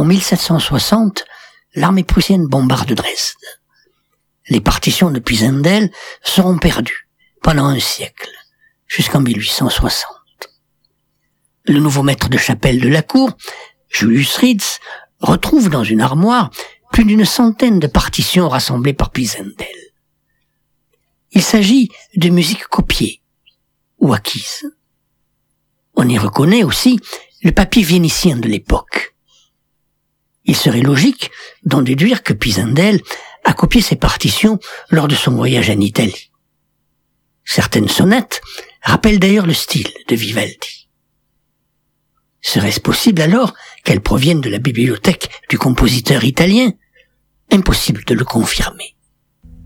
En 1760, l'armée prussienne bombarde Dresde. Les partitions de Pisendel seront perdues pendant un siècle, jusqu'en 1860. Le nouveau maître de chapelle de la cour, Julius Ritz, retrouve dans une armoire plus d'une centaine de partitions rassemblées par Pisendel. Il s'agit de musique copiée ou acquise. On y reconnaît aussi le papier vénitien de l'époque. Il serait logique d'en déduire que Pisendel a copié ces partitions lors de son voyage en Italie. Certaines sonnettes rappellent d'ailleurs le style de Vivaldi. Serait-ce possible alors qu'elles proviennent de la bibliothèque du compositeur italien ? Impossible de le confirmer.